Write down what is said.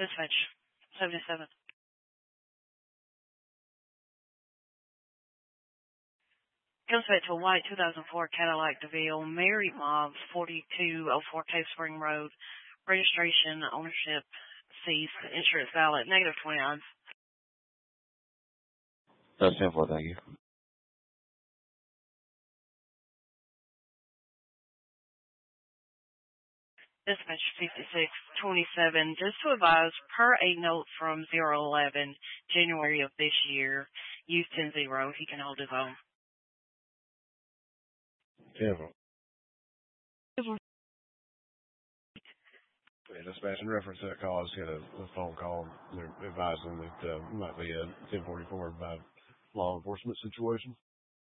Dispatch 77. Comes back to a white 2004 Cadillac DeVille, Mary Mobbs, 4204 Cave Spring Road. Registration, ownership, ceased. Insurance valid, negative 29. That's 10-4, thank you. Dispatch 5627. Just to advise, per a note from 011, January of this year, use 10-0. He can hold his own. 10-4. Yeah, dispatch in reference to that call, I just got a phone call. They're advising that it might be a 1044 by law enforcement situation.